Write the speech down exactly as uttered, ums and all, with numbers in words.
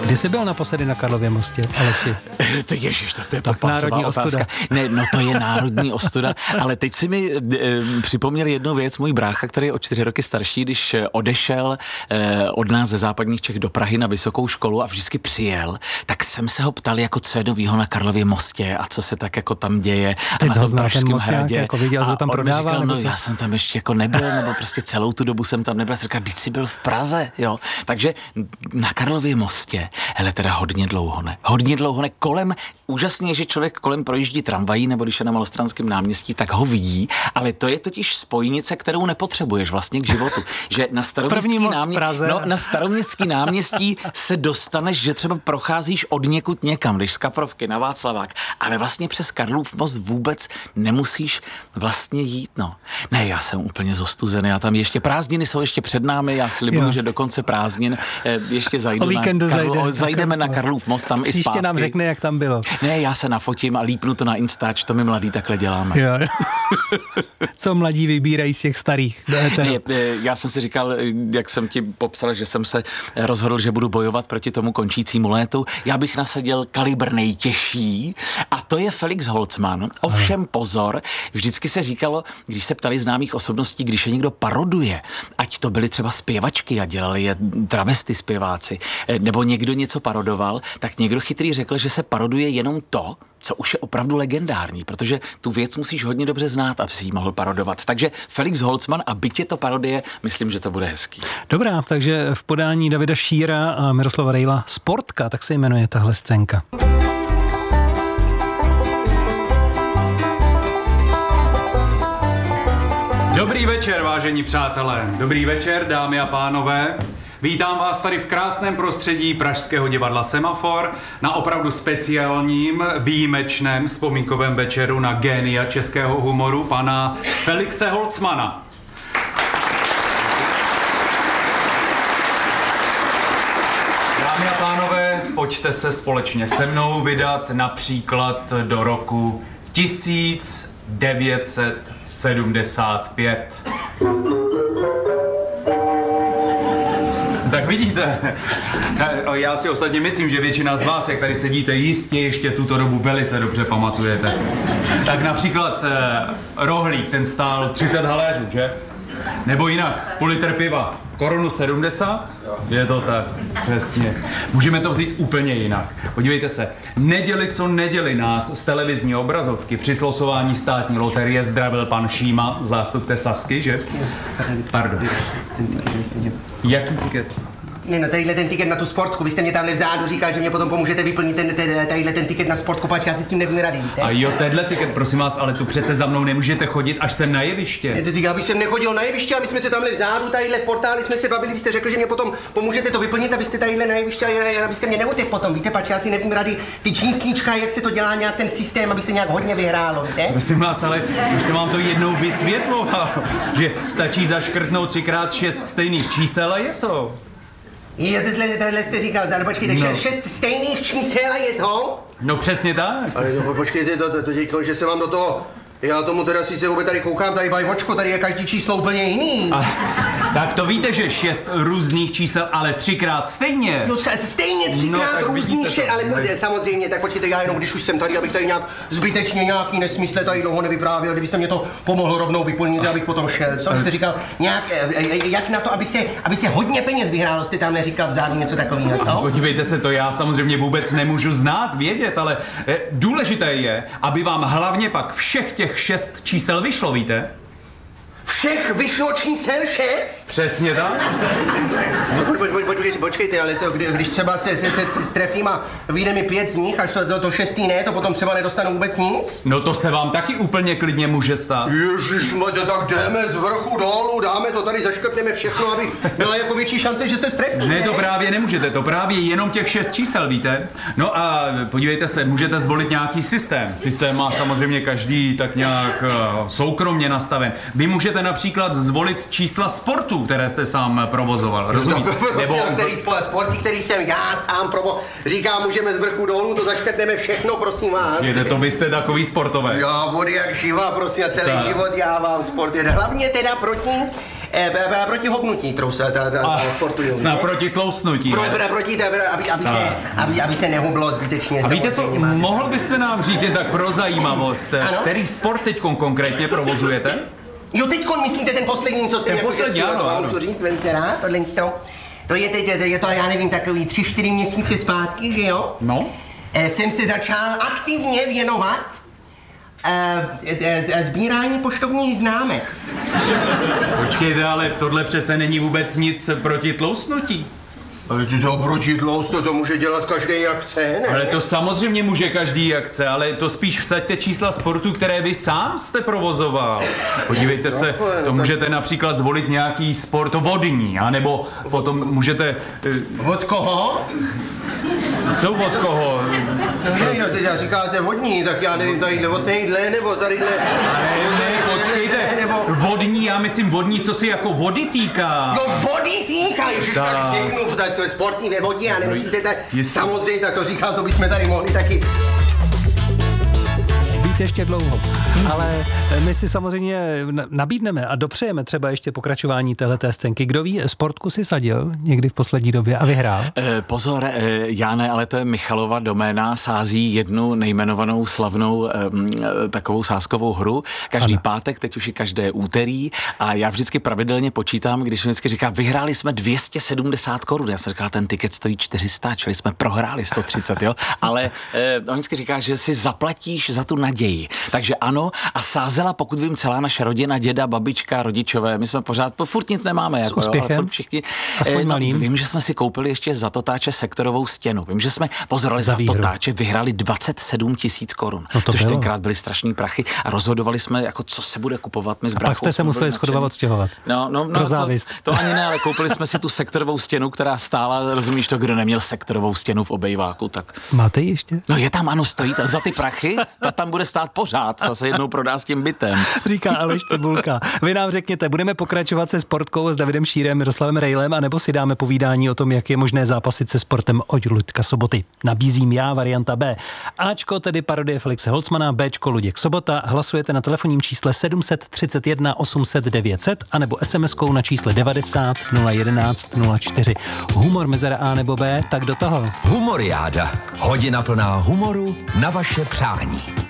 Kdy jsi byl naposledy na Karlově mostě, Aleši? To ježiš, tak to je tak národní otázka. ostuda. Ne, no to je národní ostuda, ale teď si mi e, připomněl jednu věc, můj brácha, který je o čtyři roky starší, když odešel e, od nás ze západních Čech do Prahy na vysokou školu a vždycky přijel, tak jsem se ho ptal, jako co je novýho na Karlově mostě a co se tak jako tam děje. Ty a na tom Pražském most hradě. Jako viděl, že tam prodává, říkal, no co? Já jsem tam ještě jako nebyl, nebo prostě celou tu dobu jsem tam nebyl. Jsem říkal, když jsi byl v Praze, jo. Takže na Karlově mostě, hele, teda hodně dlouho ne. Hodně dlouho ne. Kolem, úžasně, že člověk kolem projíždí tramvají, nebo když je na Malostranském náměstí, tak ho vidí, ale to je totiž spojnice, kterou nepotřebuješ vlastně k životu. Že na Staroměstský náměstí, no, na Staroměstský náměstí se dostaneš, že třeba procházíš od někud někam, když z Kaprovky na Václavák, ale vlastně přes Karlův most vůbec nemusíš vlastně jít, no. Ne, já jsem úplně zostuzený, já tam ještě prázdniny jsou ještě před námi, já slibuju, jo. že do konce prázdnin eh, ještě zajdu o víkendu na Karlu, zajde, o, zajdeme na Karlův most, tam příště i zpátky. nám řekne, jak tam bylo. Ne, já se nafotím a lípnu to na Instač, to my mladí takhle děláme. Jo. Co mladí vybírají z těch starých? Ne, já jsem si říkal, jak jsem ti popsal, že jsem se rozhodl, že budu bojovat proti tomu končícímu létu. Já bych nasadil kalibr nejtěžší a to je Felix Holzmann. Ovšem pozor, vždycky se říkalo, když se ptali známých osobností, když je někdo paroduje, ať to byly třeba zpěvačky a dělali je travesty zpěváci, nebo někdo něco parodoval, tak někdo chytrý řekl, že se paroduje jenom to, co už je opravdu legendární, protože tu věc musíš hodně dobře znát, aby si ji mohl parodovat. Takže Felix Holzmann a byť je to parodie, myslím, že to bude hezký. Dobrá, takže v podání Davida Šíra a Miroslava Rejla Sportka, tak se jmenuje tahle scénka. Dobrý večer, vážení přátelé. Dobrý večer, dámy a pánové. Vítám vás tady v krásném prostředí Pražského divadla Semafor na opravdu speciálním, výjimečném vzpomínkovém večeru na génia českého humoru, pana Felixe Holzmanna. Dámy a pánové, pojďte se společně se mnou vydat například do roku tisíc devět set sedmdesát pět. Tak vidíte, já si ostatně myslím, že většina z vás, jak tady sedíte, jistě ještě tuto dobu velice dobře pamatujete. Tak například eh, rohlík, ten stál třicet haléřů, že? Nebo jinak, půl litr piva, korunu sedmdesát? Je to tak, přesně. Můžeme to vzít úplně jinak. Podívejte se, neděli co neděli nás z televizní obrazovky při slosování státní loterie zdravil pan Šíma, zástupce Sasky, že? Pardon. Jaký tiket? Ne, no tadyhle ten tiket na tu sportku, vy jste mě tamhle vzadu říkal, že mě potom pomůžete vyplnit ten, ten, tadyhle ten tiket na sportku, pač já si s tím nevím rady, víte? A jo, tenhle tiket, prosím vás, ale tu přece za mnou nemůžete chodit až sem na jeviště. Ne, ty, já bych sem nechodil na jeviště a my jsme se tamhle vzadu, tadyhle v portáli jsme se bavili, vy jste řekl, že mě potom pomůžete to vyplnit, abyste tadyhle na jeviště a abyste mě neutek potom, víte, pač já si nevím rady, ty čísnička, jak se to dělá nějak ten systém, aby se nějak hodně vyhrálo, víte? Prosím vás, ale už jsem vám to jednou vysvětloval, že stačí zaškrtnout třikrát šest stejných čísel a je to. Je, tohle, tohle jste říkal, zále, počkejte, no. šest, šest stejných čísel je to? No přesně tak. Ale no, počkejte, to, to, to děkal, že se vám do toho... Já tomu teda sice vůbec tady koukám, tady mají očko, tady je každý číslo úplně jiný. A, tak to víte, že šest různých čísel, ale třikrát stejně. No stejně třikrát no, různých, še, ale ne. samozřejmě, tak počkejte, já jenom když už jsem tady, abych tady nějak zbytečně nějaký nesmysle tady dlouho nevyprávěl, kdybyste mě to pomohlo rovnou vyplnit, abych potom šel. Co jste říkal, nějak, jak na to, aby se, aby se hodně peněz vyhrálo, jste tam neříkal vzadu něco takového, co? Podívejte se, to já samozřejmě vůbec nemůžu znát, vědět, ale důležité je, aby vám hlavně pak všech těch šest čísel vyšlo, víte? Všech vyšlo čísel šest? Přesně tak. No, po, po, po, počkejte, počkejte, ale to, kdy, když třeba se, se, se, se strefím a vyjde mi pět z nich, až to, to, to šestý ne, to potom třeba nedostanu vůbec nic? No to se vám taky úplně klidně může stát. Ježišmarja, tak jdeme z vrchu dolů, dáme to tady, zaškrtneme všechno, aby byla jako větší šance, že se strefí. Ne, to právě nemůžete, to právě jenom těch šest čísel, víte? No a podívejte se, můžete zvolit nějaký systém. Systém má samozřejmě každý tak nějak uh, soukromně nastaven. Vy můžete například zvolit čísla sportu, které jste sám provozoval, rozumíte? Nebo který sporty, který jsem já sám provo... Říkám, můžeme z vrchu dolů, to zaškrtneme všechno, prosím vás. Jde, to vy jste takový sportové. Já vody jak živa, prosím, a celý tak. život já vám sport. Hlavně teda proti E, b, b, proti hobnutí, kterou se ta, ta, ta sportují. Snad proti tloustnutí. Pro, pro, proti, ta, aby, aby, se, aby, aby se nehublo zbytečně. A víte co, máte. mohl byste nám říct jen tak pro zajímavost, Ano? který sport teď konkrétně provozujete? Jo, teďkon myslíte ten poslední, co jste Ten jako poslední, ano, ano. Můžu říct, Vencera, tohle to, to je teď, je to, já nevím, takový tři, čtyři měsíce zpátky, že jo? No. E, jsem se začal aktivně věnovat e, e, sbírání poštovních známek. Počkejte, ale tohle přece není vůbec nic proti tloustnutí. Ale ty to proti tlousto, to může dělat každý jak chce, ne? Ale to samozřejmě může každý jak chce, ale to spíš vsaďte čísla sportu, které vy sám jste provozoval. Podívejte se, to můžete například zvolit nějaký sport vodní, anebo potom můžete... Od koho? Co od koho? No ne, jo, teď říkáte vodní, tak já nevím, tadyhle od téhle, nebo tadyhle... Ne, ne, počkejte, vodní, já myslím vodní, co si jako vody týká. Jo, vody týká, ježiš, tak, Tak. tak řeknu, tady jsme sportní ve vodě a nemusíte tak... Jestli- Samozřejmě, tak to říkám, to bychom tady mohli taky... Být ještě dlouho. Ale my si samozřejmě nabídneme a dopřejeme třeba ještě pokračování téhleté scénky. Kdo ví, sportku si sadil někdy v poslední době a vyhrál? E, pozor, e, já ne, ale to je Michalova doména, sází jednu nejmenovanou slavnou e, e, takovou sázkovou hru. Každý Ano. pátek, teď už i každé úterý a já vždycky pravidelně počítám, když vždycky říká, vyhráli jsme dvě stě sedmdesát korun. Já jsem říkal, ten tiket stojí čtyři sta, čili jsme prohráli sto třicet, jo. Ale e, on vždycky říká, že si zaplatíš za tu naději. Takže ano, a sázela, pokud vím, celá naše rodina, děda, babička, rodičové, my jsme pořád, po furt nic nemáme, jako, jo, ale úspěchem? furt všichni. Aspoň Eh, malým? Vím, že jsme si koupili ještě za totáče sektorovou stěnu. Vím, že jsme pozorovali Za za, výhru. totáče, vyhráli dvacet sedm tisíc korun. No to což bylo. tenkrát byly strašný prachy a rozhodovali jsme, jako co se bude kupovat. My s A pak bráchou jste se jsme museli byli shodovat nadšení. odstěhovat. No, no, no, Pro to, závist. to ani ne, ale koupili jsme si tu sektorovou stěnu, která stála, rozumíš to, kdo neměl sektorovou stěnu v obejváku, tak... Máte ji ještě? No je tam, ano, stojí ta, za ty prachy, ta tam bude stát pořád, ta se jednou prodá s tím bytem. Říká Aleš Cibulka. Vy nám řekněte, budeme pokračovat se sportkou s Davidem Šírem, Miroslavem Rejlem, anebo si dáme povídání o tom, jak je možné zápasit se sportem od Luďka Soboty. Nabízím já varianta B. Ačko, tedy parodie Felixe Holcmana, Bčko Luděk Sobota. Hlasujete na telefonním čísle sedm tři jedna osm set devět set anebo SMSkou na čísle devadesát nula jedenáct nula čtyři. Humor mezera A nebo B, tak do toho. Humoriáda. Hodina plná humoru na vaše přání.